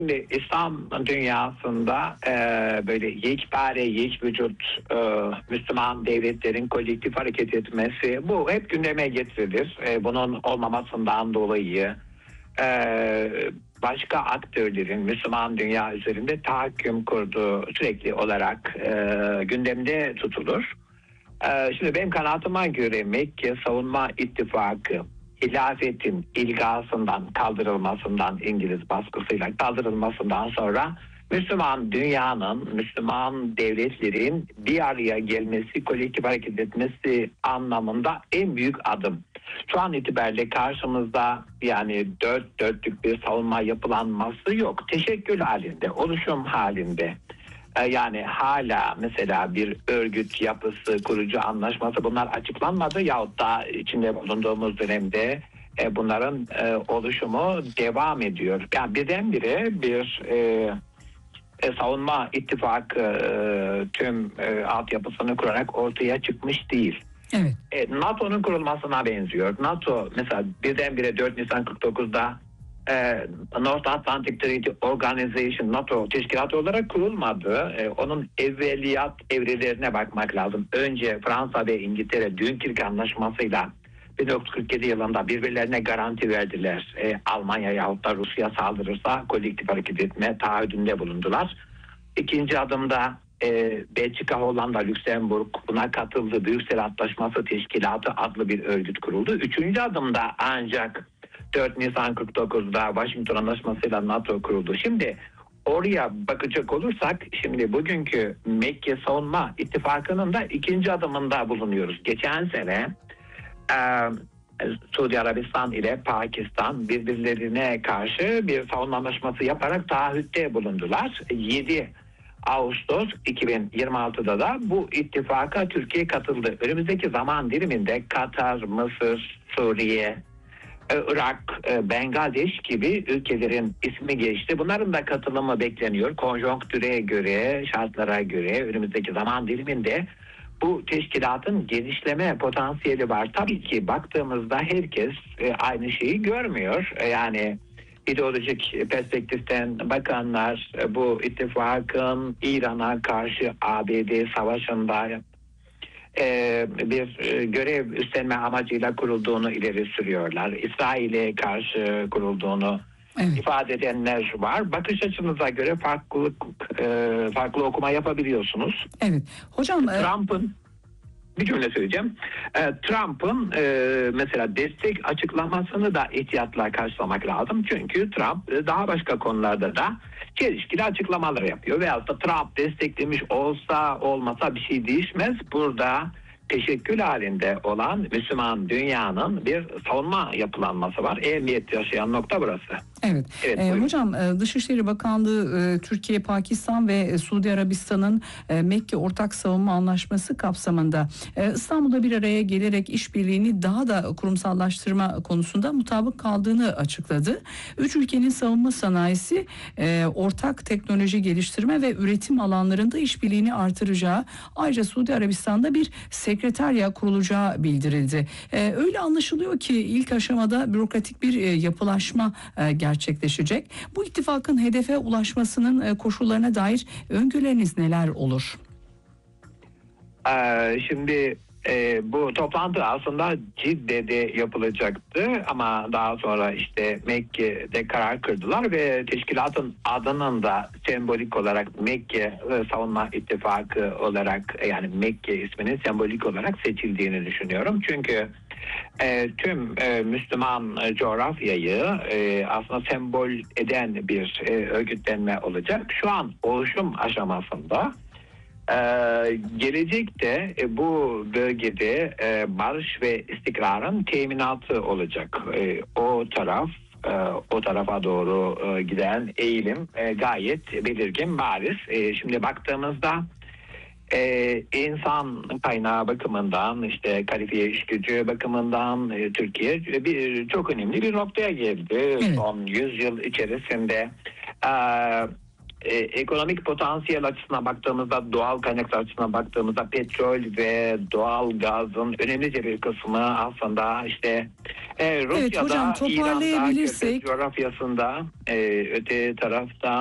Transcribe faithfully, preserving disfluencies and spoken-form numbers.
Şimdi İslam dünyasında e, böyle yekpare, yek vücut e, Müslüman devletlerin kolektif hareket etmesi bu hep gündeme getirilir. E, bunun olmamasından dolayı e, başka aktörlerin Müslüman dünya üzerinde tahakküm kurduğu sürekli olarak e, gündemde tutulur. E, şimdi benim kanaatıma göre Mekke Savunma İttifakı hilafetin ilgasından kaldırılmasından, İngiliz baskısıyla kaldırılmasından sonra Müslüman dünyanın, Müslüman devletlerin bir araya gelmesi, kolektif hareket etmesi anlamında en büyük adım. Şu an itibariyle karşımızda yani dört dörtlük bir savunma yapılanması yok. Teşekkül halinde, oluşum halinde. Yani hala mesela bir örgüt yapısı, kurucu anlaşması bunlar açıklanmadı yahut da içinde bulunduğumuz dönemde e, bunların e, oluşumu devam ediyor. Yani birdenbire bir e, e, savunma ittifakı e, tüm e, altyapısını kurarak ortaya çıkmış değil. Evet. E, NATO'nun kurulmasına benziyor. NATO mesela birdenbire dört Nisan kırk dokuzda e, North Atlantic Treaty Organization NATO teşkilatı olarak kurulmadı. E, onun evveliyat evrelerine bakmak lazım. Önce Fransa ve İngiltere Dünkirk Anlaşması'yla bin dokuz yüz kırk yedi yılında birbirlerine garanti verdiler. E, Almanya yahut da Rusya saldırırsa kolektif hareket etme taahhüdünde bulundular. İkinci adımda e, Belçika, Hollanda, Lüksemburg buna katıldı. Brüksel Antlaşması Teşkilatı adlı bir örgüt kuruldu. Üçüncü adımda ancak dört Nisan kırk dokuzda Washington Anlaşması'yla NATO kuruldu. Şimdi oraya bakacak olursak şimdi bugünkü Mekke Savunma İttifakı'nın da ikinci adımında bulunuyoruz. Geçen sene e, Suudi Arabistan ile Pakistan birbirlerine karşı bir savunma anlaşması yaparak taahhütte bulundular. yedi Ağustos iki bin yirmi altıda da bu ittifaka Türkiye katıldı. Önümüzdeki zaman diliminde Katar, Mısır, Suriye, Irak, Bangladeş gibi ülkelerin ismi geçti. Bunların da katılımı bekleniyor. Konjonktüre göre, şartlara göre önümüzdeki zaman diliminde bu teşkilatın genişleme potansiyeli var. Tabii ki baktığımızda herkes aynı şeyi görmüyor. Yani ideolojik perspektiften bakanlar bu ittifakın İran'a karşı A B D savaşında bir görev üstlenme amacıyla kurulduğunu ileri sürüyorlar. İsrail'e karşı kurulduğunu evet. ifade edenler var. Bakış açınıza göre farklı farklı okuma yapabiliyorsunuz. Evet. Hocam Trump'ın bir cümle söyleyeceğim. Trump'ın mesela destek açıklamasını da ihtiyatla karşılamak lazım. Çünkü Trump daha başka konularda da çelişkili açıklamalar yapıyor. Veyahut da Trump desteklemiş olsa olmasa bir şey değişmez. Burada teşekkül halinde olan Müslüman dünyanın bir savunma yapılanması var. Ehemmiyet yaşayan nokta burası. Evet. evet ee, hocam Dışişleri Bakanlığı Türkiye, Pakistan ve Suudi Arabistan'ın Mekke Ortak Savunma Anlaşması kapsamında İstanbul'da bir araya gelerek işbirliğini daha da kurumsallaştırma konusunda mutabık kaldığını açıkladı. Üç ülkenin savunma sanayisi ortak teknoloji geliştirme ve üretim alanlarında işbirliğini artıracağı, ayrıca Suudi Arabistan'da bir sekreterya kurulacağı bildirildi. Öyle anlaşılıyor ki ilk aşamada bürokratik bir yapılaşma gerçekleşecek. gerçekleşecek. Bu ittifakın hedefe ulaşmasının koşullarına dair öngörüleriniz neler olur? Ee, şimdi e, bu toplantı aslında Cidde'de yapılacaktı ama daha sonra işte Mekke'de karar kırdılar ve teşkilatın adının da sembolik olarak Mekke Savunma İttifakı olarak, yani Mekke isminin sembolik olarak seçildiğini düşünüyorum. Çünkü E, tüm e, Müslüman e, coğrafyayı e, aslında sembol eden bir e, örgütlenme olacak. Şu an oluşum aşamasında. E, gelecekte e, bu bölgede e, barış ve istikrarın teminatı olacak. E, o taraf e, o tarafa doğru e, giden eğilim e, gayet belirgin, bariz. E, şimdi baktığımızda Ee, insan kaynağı bakımından, işte kalifiye iş gücü bakımından e, Türkiye bir, çok önemli bir noktaya geldi. Evet. Son yüz yıl içerisinde e, e, ekonomik potansiyel açısından baktığımızda, doğal kaynaklar açısından baktığımızda petrol ve doğal gazın önemlice bir kısmı aslında işte e, Evet hocam, Rusya'da, İran'da, toparlayabilirsek Körfez coğrafyasında, e, öte tarafta